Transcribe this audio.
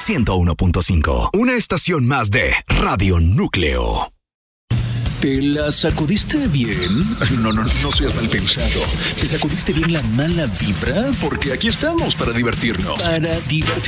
101.5. Una estación más de Radio Núcleo. ¿Te la sacudiste bien? No seas mal pensado. ¿Te sacudiste bien la mala vibra? Porque aquí estamos para divertirnos.